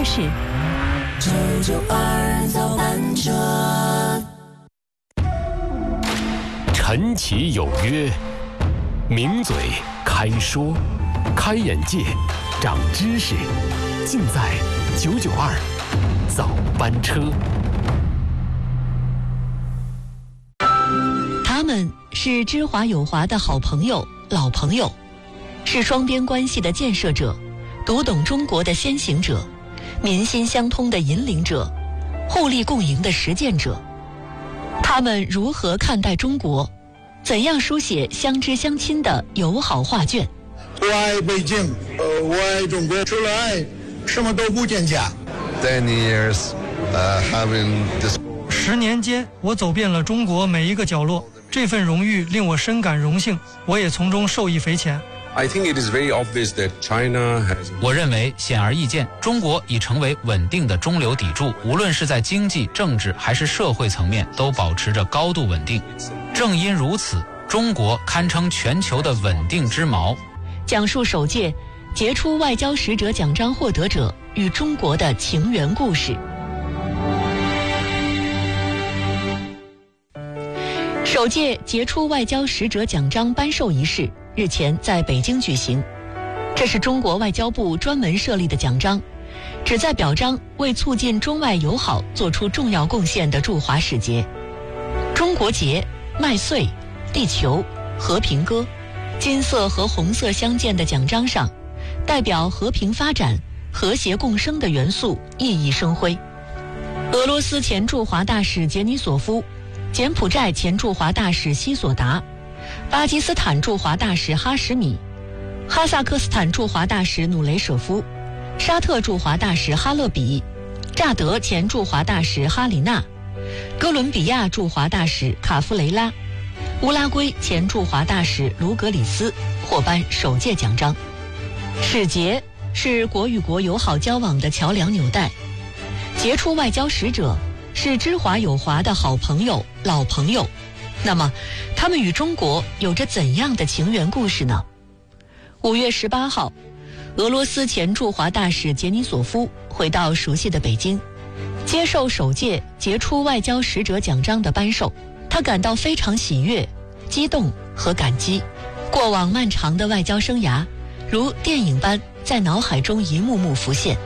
的是 992早班车。 陈其有约，名嘴开说，开眼界，长知识，尽在992早班车。 他们是知华友华的好朋友、老朋友，是双边关系的建设者，读懂中国的先行者，民心相通的引领者，互利共赢的实践者。他们如何看待中国？怎样书写相知相亲的友好画卷？ 我爱北京，我爱中国，除了爱，什么都不见假。 10 years, having this. 10年间，我走遍了中国每一个角落，这份荣誉令我深感荣幸，我也从中受益匪浅。 I think it is very obvious that China has. 我认为显而易见，中国已成为稳定的中流砥柱，无论是在经济、政治还是社会层面，都保持着高度稳定。正因如此，中国堪称全球的稳定之锚。 讲述首届杰出外交使者奖章获得者与中国的情缘故事。首届杰出外交使者奖章颁授仪式日前在北京举行。这是中国外交部专门设立的奖章，旨在表彰为促进中外友好做出重要贡献的驻华使节。中国结、麦穗、地球、和平鸽，金色和红色相间的奖章上，代表和平发展、和谐共生的元素熠熠生辉。俄罗斯前驻华大使杰尼索夫，柬埔寨前驻华大使西索达，巴基斯坦驻华大使哈什米，哈萨克斯坦驻华大使努雷舍夫，沙特驻华大使哈勒比，乍得前驻华大使哈里纳，哥伦比亚驻华大使卡夫雷拉，乌拉圭前驻华大使卢格里斯获颁首届奖章。使节是国与国友好交往的桥梁纽带，杰出外交使者是知华友华的好朋友、老朋友。那么，他们与中国有着怎样的情缘故事呢？5月18号，俄罗斯前驻华大使杰尼索夫回到熟悉的北京，接受首届杰出外交使者奖章的颁授。他感到非常喜悦、激动和感激。过往漫长的外交生涯，如电影般在脑海中一幕幕浮现。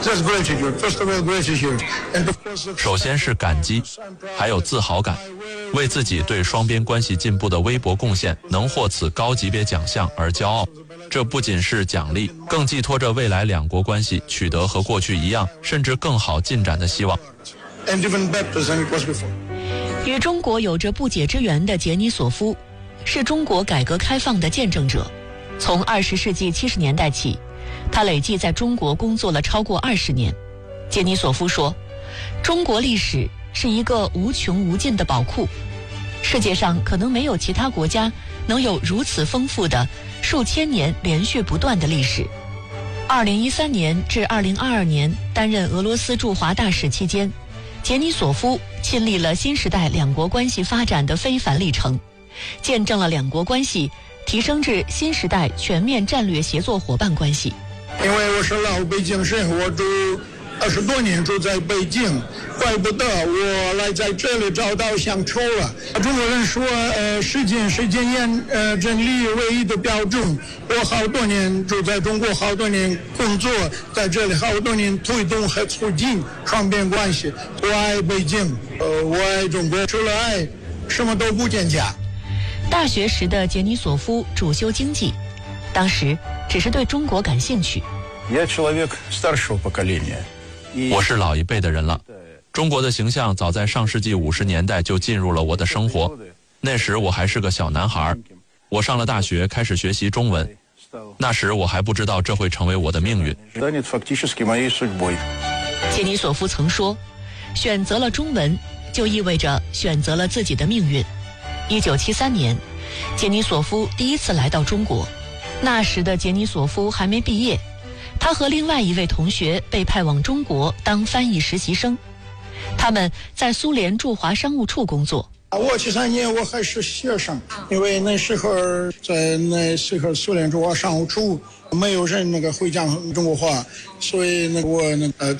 首先是感激，还有自豪感，为自己对双边关系进步的微薄贡献能获此高级别奖项而骄傲。这不仅是奖励，更寄托着未来两国关系取得和过去一样甚至更好进展的希望。 与中国有着不解之缘的杰尼索夫是中国改革开放的见证者。从20世纪70年代起，他累计在中国工作了超过20年。杰尼索夫说，中国历史是一个无穷无尽的宝库，世界上可能没有其他国家能有如此丰富的数千年连续不断的历史。2013年至2022年担任俄罗斯驻华大使期间，杰尼索夫亲历了新时代两国关系发展的非凡历程，见证了两国关系提升至新时代全面战略协作伙伴关系。 因为我是老北京人，我住20多年住在北京，怪不得我来在这里找到乡愁了。中国人说，时间是检验真理唯一的标准。我好多年住在中国，好多年工作在这里，好多年推动和促进双边关系。我爱北京，我爱中国，除了爱，什么都不见假。 大学时的杰尼索夫主修经济，当时只是对中国感兴趣。 我是老一辈的人了，中国的形象早在上世纪50年代就进入了我的生活。那时我还是个小男孩，我上了大学开始学习中文，那时我还不知道这会成为我的命运。 杰尼索夫曾说，选择了中文就意味着选择了自己的命运。1973年，杰尼索夫第一次来到中国，那时的杰尼索夫还没毕业，他和另外一位同学被派往中国当翻译实习生，他们在苏联驻华商务处工作。 我73年我还是学生，因为那时候苏联驻华商务处没有人会讲中国话，所以我